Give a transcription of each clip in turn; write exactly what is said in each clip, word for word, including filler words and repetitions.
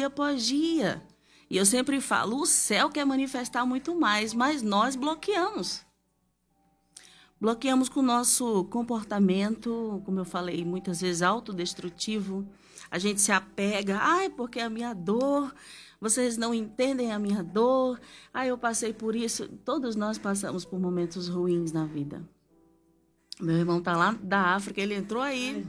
dia após dia. E eu sempre falo, o céu quer manifestar muito mais, mas nós bloqueamos. Bloqueamos com o nosso comportamento, como eu falei, muitas vezes autodestrutivo. A gente se apega, ai, porque a minha dor, vocês não entendem a minha dor. Ai, eu passei por isso. Todos nós passamos por momentos ruins na vida. Meu irmão tá lá da África, ele entrou aí.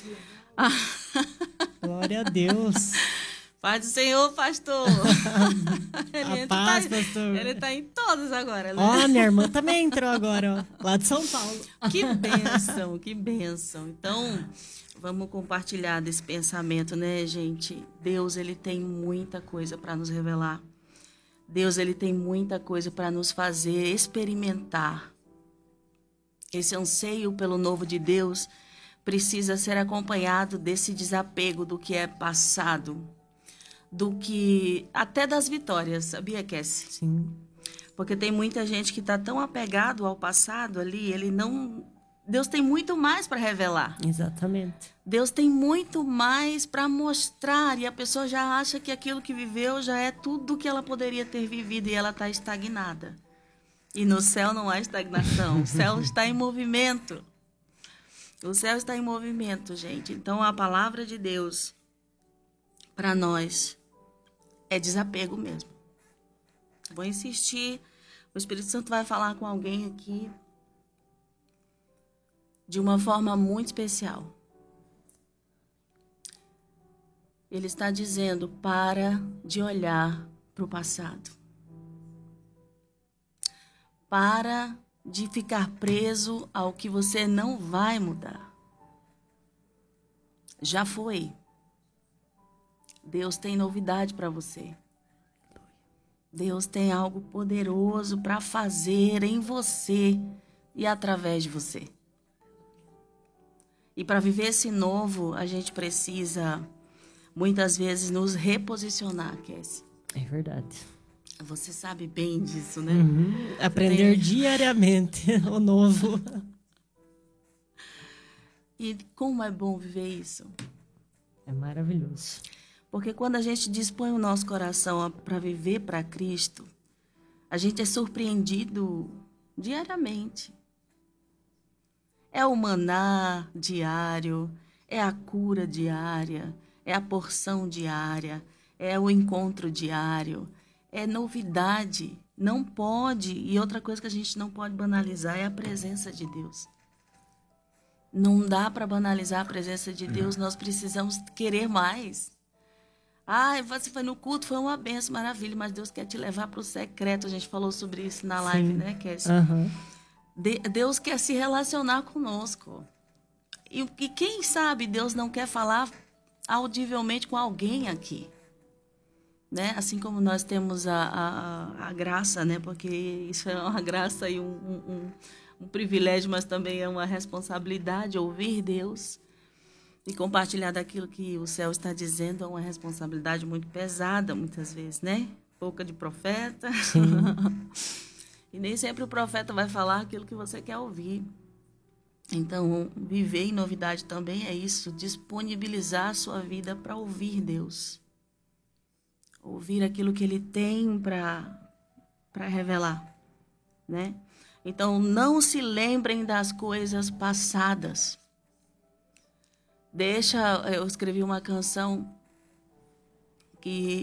Glória a Deus. Paz do Senhor, pastor. Ele, A entra, paz, tá, pastor. ele tá em todos agora. Né? Ó, minha irmã também entrou agora, ó, lá de São Paulo. Que bênção, que bênção. Então, vamos compartilhar desse pensamento, né, gente? Deus, ele tem muita coisa para nos revelar. Deus, ele tem muita coisa para nos fazer experimentar. Esse anseio pelo novo de Deus precisa ser acompanhado desse desapego do que é passado, do que até das vitórias, sabia, Cassie? Sim. Porque tem muita gente que está tão apegado ao passado ali, ele não... Deus tem muito mais para revelar. Exatamente. Deus tem muito mais para mostrar e a pessoa já acha que aquilo que viveu já é tudo que ela poderia ter vivido e ela está estagnada. E no céu não há estagnação, o céu está em movimento. O céu está em movimento, gente. Então a palavra de Deus para nós é desapego mesmo. Vou insistir. O Espírito Santo vai falar com alguém aqui de uma forma muito especial. Ele está dizendo, para de olhar para o passado. Para de ficar preso ao que você não vai mudar. Já foi. Deus tem novidade para você. Deus tem algo poderoso para fazer em você e através de você. E para viver esse novo, a gente precisa, muitas vezes, nos reposicionar, Cassie. É verdade. Você sabe bem disso, né? Uhum. Aprender tem... diariamente o novo. E como é bom viver isso. É maravilhoso. Porque quando a gente dispõe o nosso coração para viver para Cristo, a gente é surpreendido diariamente. É o maná diário, é a cura diária, é a porção diária, é o encontro diário, é novidade. Não pode, e outra coisa que a gente não pode banalizar é a presença de Deus. Não dá para banalizar a presença de Deus, nós precisamos querer mais. Ah, você foi no culto, foi uma benção, maravilha, mas Deus quer te levar para o secreto. A gente falou sobre isso na live, Sim. né, Cassie? Uhum. De, Deus quer se relacionar conosco. E, e quem sabe Deus não quer falar audivelmente com alguém aqui. Né? Assim como nós temos a, a, a graça, né? Porque isso é uma graça e um, um, um privilégio, mas também é uma responsabilidade ouvir Deus. E compartilhar daquilo que o céu está dizendo é uma responsabilidade muito pesada, muitas vezes, né? Boca de profeta. Sim. E nem sempre o profeta vai falar aquilo que você quer ouvir. Então, viver em novidade também é isso, disponibilizar a sua vida para ouvir Deus. Ouvir aquilo que Ele tem para para revelar, né? Então, não se lembrem das coisas passadas. Deixa, eu escrevi uma canção que